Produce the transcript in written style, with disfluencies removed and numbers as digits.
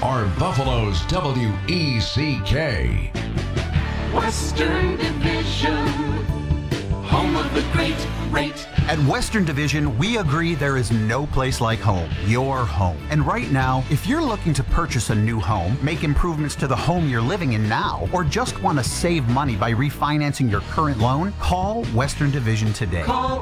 are Buffalo's WECK. Western Division, home of the great rate. At Western Division, we agree there is no place like home, your home. And right now, if you're looking to purchase a new home, make improvements to the home you're living in now, or just want to save money by refinancing your current loan, call Western Division today. Call